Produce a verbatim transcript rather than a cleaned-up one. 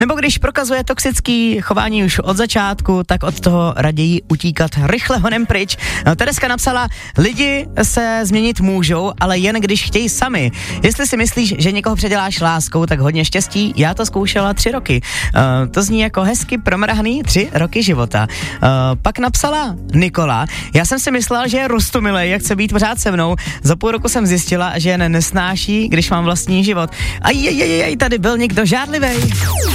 Nebo když prokazuje toxický chování už od začátku, tak od toho raději utíkat rychle honem pryč. No, Tereska napsala, lidi se změnit můžou, ale jen když chtějí sami. Jestli si myslíš, že někoho předěláš láskou, tak hodně štěstí, já to zkoušela tři roky. Uh, to zní jako hezky promrhaný tři roky života. Uh, pak napsala Nikola, já jsem si myslela, že je roztomilej, jak chce být pořád se mnou. Za půl roku jsem zjistila, že jen nesnáší, když mám vlastní život. A jej, jej, jej, tady byl někdo žádlivej.